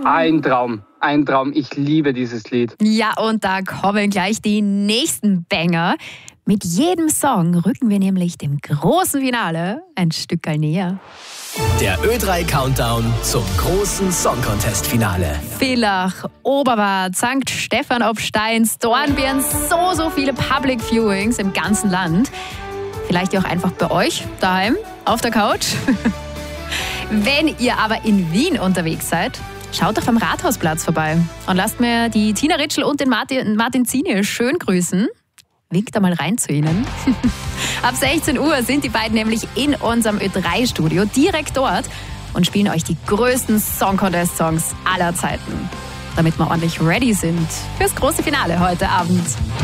Ein Traum. Ich liebe dieses Lied. Ja, und da kommen gleich die nächsten Banger. Mit jedem Song rücken wir nämlich dem großen Finale ein Stückerl näher. Der Ö3-Countdown zum großen Song-Contest-Finale. Villach, Oberwart, St. Stephan ob Steins, Dornbirn, so viele Public Viewings im ganzen Land. Vielleicht ja auch einfach bei euch daheim auf der Couch. Wenn ihr aber in Wien unterwegs seid, schaut doch beim Rathausplatz vorbei und lasst mir die Tina Ritschl und den Martin Zini schön grüßen. Winkt da mal rein zu ihnen. Ab 16 Uhr sind die beiden nämlich in unserem Ö3-Studio direkt dort und spielen euch die größten Song-Contest-Songs aller Zeiten, damit wir ordentlich ready sind fürs große Finale heute Abend.